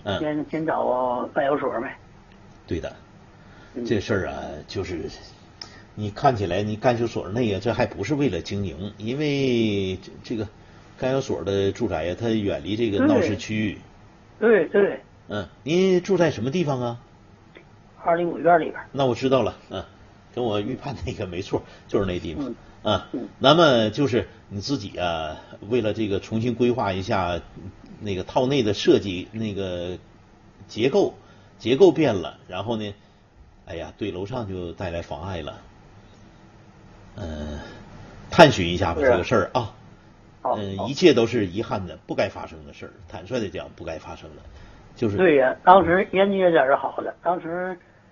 先找派出所呗。 对的，这事儿啊，就是你看起来你看守所那个，这还不是为了经营，因为这个看守所的住宅呀，它远离这个闹市区域。 对。 您住在什么地方啊 ？205院里边。 那我知道了，跟我预判那个没错，就是那地方。那么就是你自己啊，为了这个重新规划一下那个套内的设计，那个结构变了，然后呢，哎呀，对楼上就带来妨碍了。探寻一下吧这个事儿啊。一切都是遗憾的，不该发生的事儿。坦率的讲，不该发生的，就是对呀。当时研究一点是好的，当时，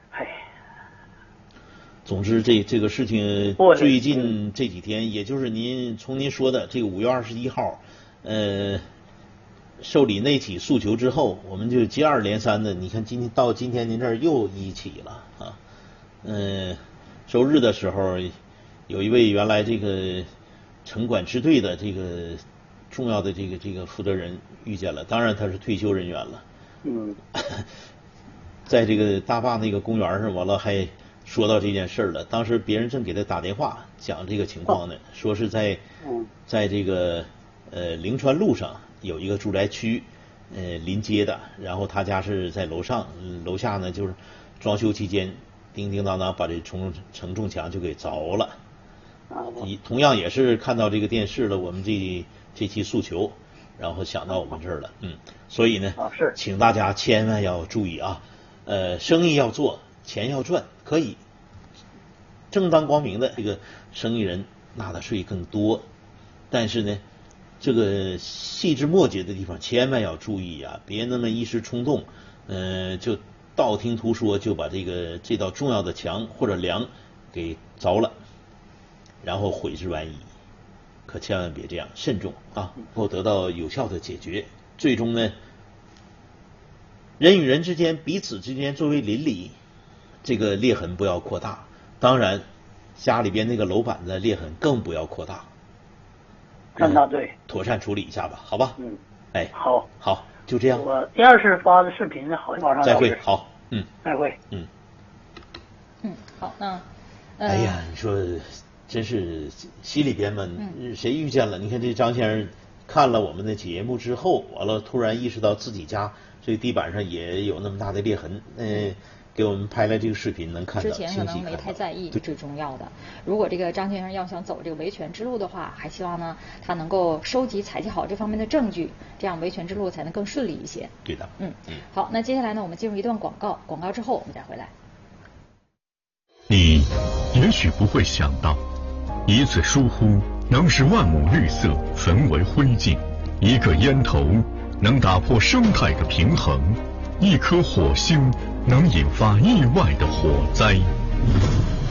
总之，这个事情最近这几天，也就是您说的这个5月21号，受理那起诉求之后，我们就接二连三的，你看今天您这儿又一起了啊。周日的时候，有一位原来这个城管支队的这个重要的这个负责人遇见了，当然他是退休人员了。在这个大坝那个公园上，完了还说到这件事了。当时别人正给他打电话讲这个情况呢，说是在这个灵川路上有一个住宅区，临街的，然后他家是在楼上，楼下呢就是装修期间叮叮当当把这承重墙就给凿了。同样也是看到这个电视了，我们这期诉求，然后想到我们这儿了。所以呢，请大家千万要注意啊，生意要做，钱要赚，可以正当光明的这个生意人纳的税更多，但是呢，这个细枝末节的地方千万要注意啊，别那么一时冲动，就道听途说就把这道重要的墙或者梁给凿了，然后毁之晚矣。可千万别这样，慎重啊，能够得到有效的解决。最终呢，人与人之间彼此之间作为邻里，这个裂痕不要扩大。当然，家里边那个楼板的裂痕更不要扩大。 那对， 妥善处理一下吧，好吧？好，就这样。 我第二次发的视频好像马上再会，好， 再会， 好，那哎呀，你说真是心里边嘛，谁遇见了？你看这张先生看了我们的节目之后，完了突然意识到自己家这地板上也有那么大的裂痕，给我们拍了这个视频，能看到。 之前可能没太在意，最重要的。如果这个张先生要想走这个维权之路的话，还希望呢他能够收集采集好这方面的证据，这样维权之路才能更顺利一些。 对的。 好，那接下来呢，我们进入一段广告，广告之后我们再回来。 你也许不会想到，一次疏忽能使万亩绿色焚为灰烬，一个烟头能打破生态的平衡，一颗火星能引发意外的火灾。